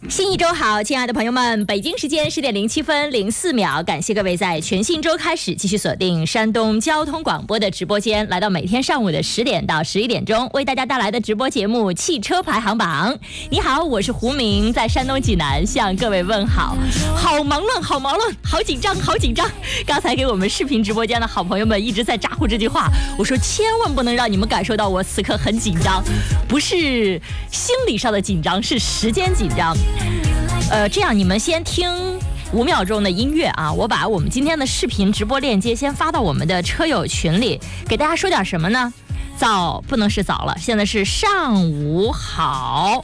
新一周好，亲爱的朋友们，北京时间10点07分04秒，感谢各位在全新周开始继续锁定山东交通广播的直播间，来到每天上午的10点到11点钟，为大家带来的直播节目《汽车排行榜》。你好，我是胡明，在山东济南向各位问好。好忙乱，好忙乱，好紧张，好紧张。刚才给我们视频直播间的好朋友们一直在咋呼这句话，我说千万不能让你们感受到我此刻很紧张，不是心理上的紧张，是时间紧张。这样你们先听5秒钟的音乐啊，我把我们今天的视频直播链接先发到我们的车友群里，给大家说点什么呢？早不能是早了，现在是上午好。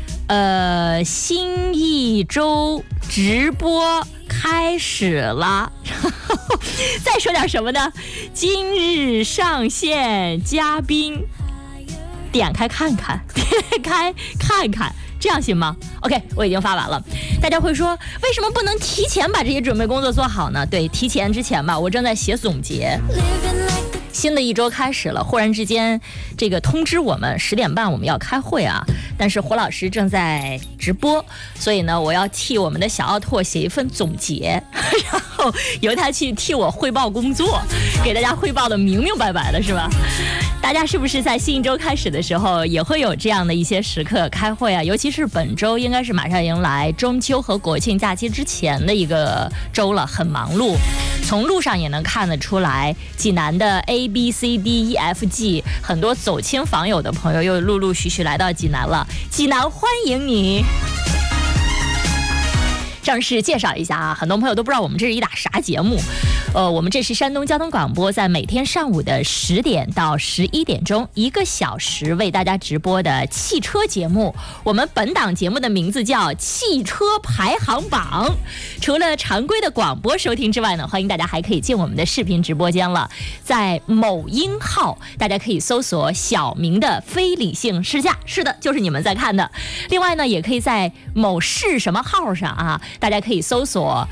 新一周直播开始了。再说点什么呢？今日上线嘉宾，点开看看，点开看看。这样行吗 ？OK， 我已经发完了。大家会说，为什么不能提前把这些准备工作做好呢？对，提前之前吧，我正在写总结。新的一周开始了，忽然之间，这个通知我们10点半我们要开会啊。但是胡老师正在直播，所以呢，我要替我们的小奥拓写一份总结，然后由他去替我汇报工作，给大家汇报的明明白白的，是吧？大家是不是在新一周开始的时候也会有这样的一些时刻开会啊？尤其是本周应该是马上迎来中秋和国庆假期之前的一个周了，很忙碌。从路上也能看得出来，济南的 ABCDEFG 很多走亲访友的朋友又陆陆续续来到济南了。济南欢迎你！正式介绍一下啊，很多朋友都不知道我们这是一档啥节目。我们这是山东交通广播，在每天上午的10点到11点钟，1个小时为大家直播的汽车节目。我们本档节目的名字叫汽车排行榜。除了常规的广播收听之外呢，欢迎大家还可以进我们的视频直播间了。在某音号，大家可以搜索小明的非理性试驾，是的，就是你们在看的。另外呢，也可以在某是什么号上啊，大家可以搜索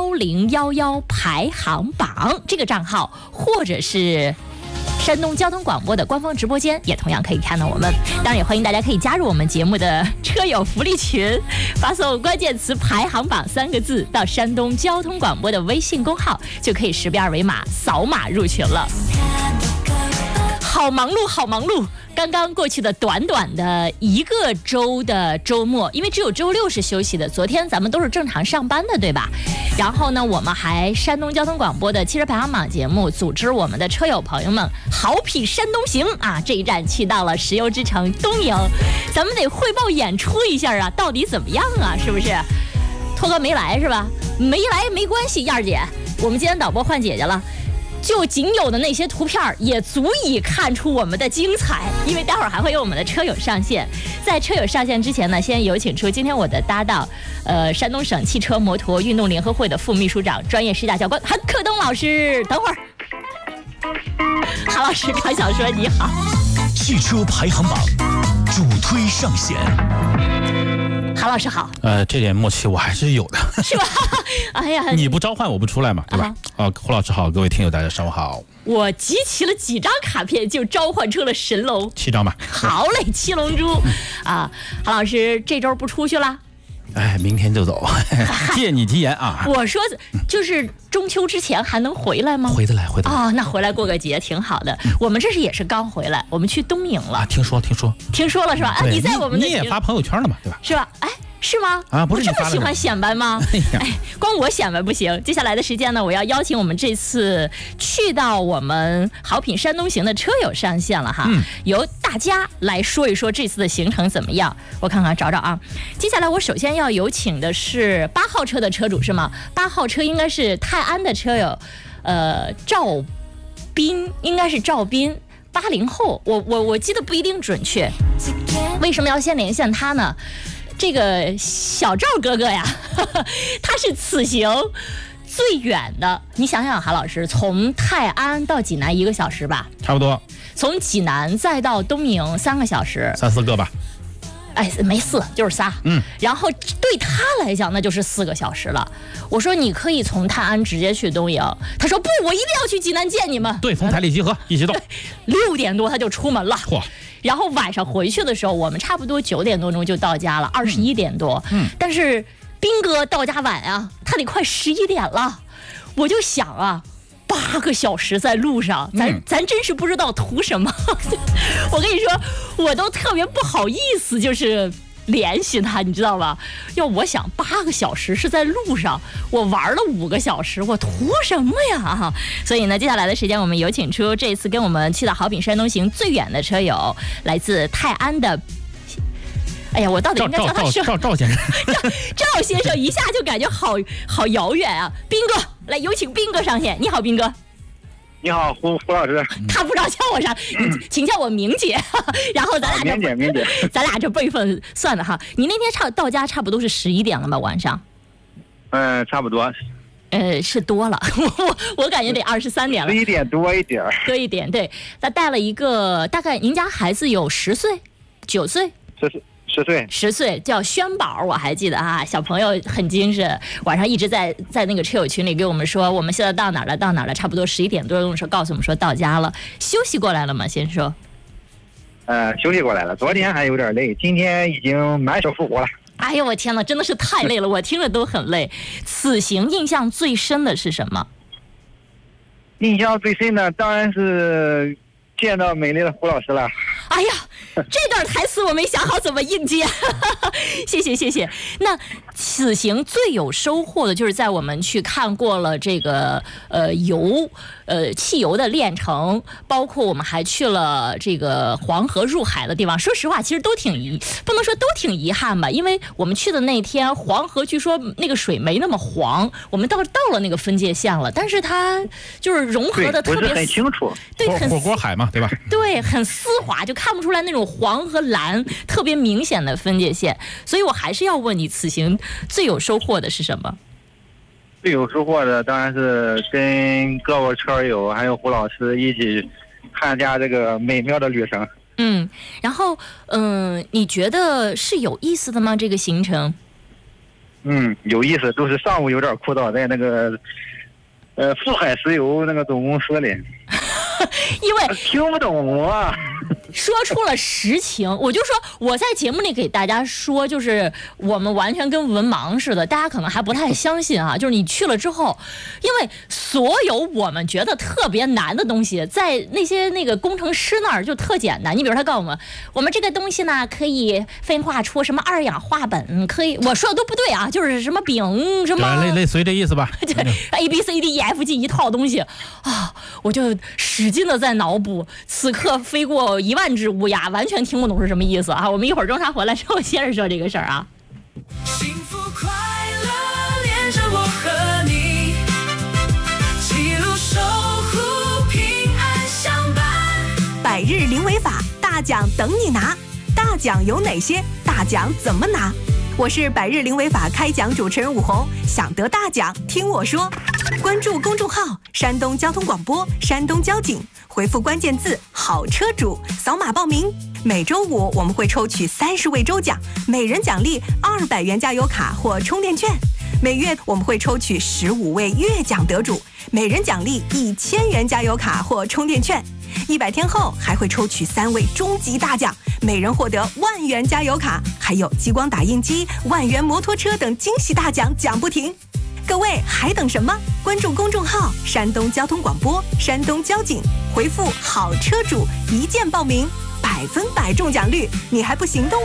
1011排行榜这个账号，或者是山东交通广播的官方直播间，也同样可以看到我们。当然也欢迎大家可以加入我们节目的车友福利群，发送关键词排行榜3个字到山东交通广播的微信公号，就可以识别二维码扫码入群了。好忙碌，好忙碌！刚刚过去的短短的1个周的周末，因为只有周6是休息的，昨天咱们都是正常上班的，对吧？然后呢，我们还山东交通广播的汽车排行榜节目组织我们的车友朋友们好匹山东行啊！这一站去到了石油之城东营，咱们得汇报演出一下啊，到底怎么样啊？是不是？托哥没来是吧？没来没关系，燕儿姐，我们今天导播换姐姐了。就仅有的那些图片也足以看出我们的精彩，因为待会儿还会有我们的车友上线。在车友上线之前呢，先有请出今天我的搭档，山东省汽车摩托运动联合会的副秘书长、专业试驾教官韩克东老师。等会儿，韩老师刚想说你好。 汽车排行榜主推上线。 韩老师好。 这点默契我还是有的， 是吧？哎呀， 你不召唤我不出来嘛，对吧？胡老师好，各位听友大家上午好。 我集齐了几张卡片就召唤出了神龙 ，7张吧。 好嘞，7龙珠啊！韩老师这周不出去了？ 哎，明天就走，借你吉言啊！ 我说就是中秋之前还能回来吗？ 回得来，回得来啊！那回来过个节挺好的。我们这是也是刚回来，我们去东营了。 听说了是吧？啊，你在我们的你也发朋友圈了嘛，对吧？ 是吧？哎。是吗？ 啊，不是我这么喜欢显摆吗？哎，光我显摆不行。接下来的时间呢，我要邀请我们这次去到我们好品山东行的车友上线了哈，由大家来说一说这次的行程怎么样。我看看找找啊。接下来我首先要有请的是8号车的车主是吗？8号车应该是泰安的车友，赵斌，应该是赵斌。80后，我记得不一定准确。为什么要先连线他呢？这个小赵哥哥呀，他是此行最远的。你想想，韩老师从泰安到济南1个小时吧， 差不多。 从济南再到东营3个小时， 3、4个吧。 哎，没4就是3。然后对他来讲那就是4个小时了。我说你可以从泰安直接去东营，他说不，我一定要去济南见你们。 对，从台里集合，一起动。 6点多他就出门了。 嚯！ 然后晚上回去的时候，我们差不多9点多钟就到家了，21点多。但是斌哥到家晚啊，他得快11点了。我就想啊，8个小时在路上，咱真是不知道图什么。我跟你说，我都特别不好意思，就是联系他，你知道吧？要我想8个小时是在路上，我玩了5个小时，我图什么呀？所以呢，接下来的时间我们有请出这次跟我们去到好品山东行最远的车友，来自泰安的。哎呀，我到底应该叫他赵先生， 赵先生一下就感觉好遥远啊！斌哥，来有请斌哥上线。你好，斌哥。 你好，胡老师。 他不知道叫我啥，请叫我明姐。然后咱俩明姐， 咱俩这辈分算的哈。你那天到家差不多是11点了吗？晚上？ 差不多。 是多了，我感觉得23点了。 11点多一点。 多一点，对。他带了一个，大概您家孩子有10岁、9岁。10岁，叫轩宝，我还记得啊，小朋友很精神，晚上一直在那个车友群里给我们说，我们现在到哪了，差不多11点多钟的时候告诉我们说到家了。休息过来了吗？先说。 休息过来了，昨天还有点累，今天已经满手复活了。 哎呦我天哪，真的是太累了，我听着都很累。此行印象最深的是什么？ 印象最深的当然是见到美丽的胡老师了。 哎呀，这段台词我没想好怎么应接。谢谢。那此行最有收获的就是在我们去看过了这个汽油的炼成，包括我们还去了这个黄河入海的地方。说实话，其实不能说都挺遗憾吧，因为我们去的那天黄河据说那个水没那么黄，我们到了那个分界线了，但是它就是融合的特别不是很清楚。 对， 火锅海嘛，对吧？ 对，很丝滑，就看不出来那种黄和蓝特别明显的分界线。所以我还是要问你，此行最有收获的是什么？ 最有收获的当然是跟各位车友还有胡老师一起参加这个美妙的旅程。 然后你觉得是有意思的吗？这个行程？ 有意思，都是上午有点枯燥，在那个富海石油那个总公司里。 因为听不懂啊。 说出了实情，我就说我在节目里给大家说，就是我们完全跟文盲似的，大家可能还不太相信啊。就是你去了之后，因为所有我们觉得特别难的东西，在那个工程师那儿就特简单。你比如他告诉我们这个东西呢可以分化出什么2氧化苯，可以，我说的都不对啊，就是什么丙什么类似于这意思吧。 A B C D E F G 一套东西啊，我就使劲的在脑补。此刻飞过1万只乌鸦，完全听不懂是什么意思啊！我们一会儿中茶回来之后接着说这个事儿啊。 幸福快乐连着我和你，记录守护平安相伴。 百日零违法，大奖等你拿。大奖有哪些？大奖怎么拿？我是百日零违法开讲主持人武红，想得大奖听我说。关注公众号山东交通广播、山东交警，回复关键字好车主，扫码报名。每周5我们会抽取30位周奖，每人奖励200元加油卡或充电券。每月我们会抽取15位月奖得主，每人奖励1000元加油卡或充电券。100天后还会抽取3位终极大奖，每人获得10000元加油卡，还有激光打印机、10000元摩托车等惊喜大奖奖不停。各位还等什么？关注公众号山东交通广播、山东交警，回复好车主一键报名，100%中奖率，你还不行动？